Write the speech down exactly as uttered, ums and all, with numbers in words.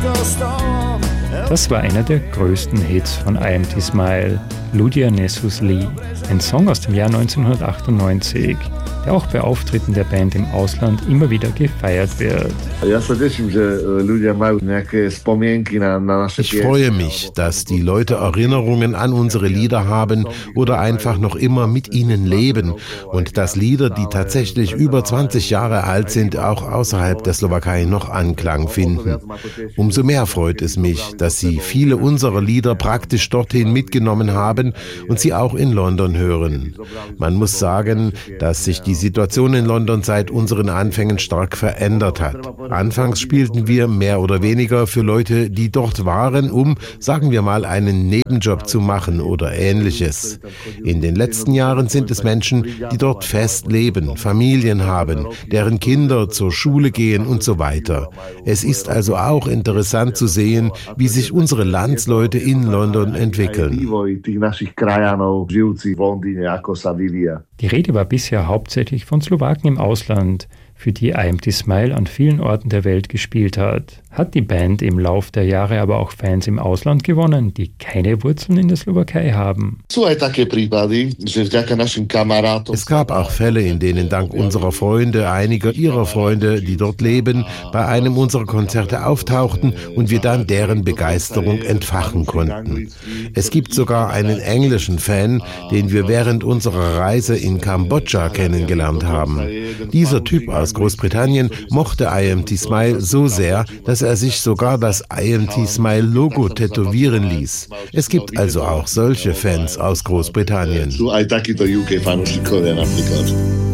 Das war einer der größten Hits von I Am T Smile, Ludia Nessus Lee, ein Song aus dem Jahr neunzehnhundertachtundneunzig, der auch bei Auftritten der Band im Ausland immer wieder gefeiert wird. Ich freue mich, dass die Leute Erinnerungen an unsere Lieder haben oder einfach noch immer mit ihnen leben und dass Lieder, die tatsächlich über zwanzig Jahre alt sind, auch außerhalb der Slowakei noch Anklang finden. Umso mehr freut es mich, dass sie viele unserer Lieder praktisch dorthin mitgenommen haben und sie auch in London hören. Man muss sagen, dass sich die Situation in London seit unseren Anfängen stark verändert hat. Anfangs spielten wir mehr oder weniger für Leute, die dort waren, um, sagen wir mal, einen Nebenjob zu machen oder Ähnliches. In den letzten Jahren sind es Menschen, die dort fest leben, Familien haben, deren Kinder zur Schule gehen und so weiter. Es ist also auch interessant zu sehen, wie sich unsere Landsleute in London entwickeln. Die Rede war bisher hauptsächlich von Slowaken im Ausland, für die I Am T Smile an vielen Orten der Welt gespielt hat. Hat die Band im Lauf der Jahre aber auch Fans im Ausland gewonnen, die keine Wurzeln in der Slowakei haben? Es gab auch Fälle, in denen dank unserer Freunde, einiger ihrer Freunde, die dort leben, bei einem unserer Konzerte auftauchten und wir dann deren Begeisterung entfachen konnten. Es gibt sogar einen englischen Fan, den wir während unserer Reise in Kambodscha kennengelernt haben. Dieser Typ aus Großbritannien mochte I Am T Smile so sehr, dass er sich sogar das I Am T Smile Logo tätowieren ließ. Es gibt also auch solche Fans aus Großbritannien.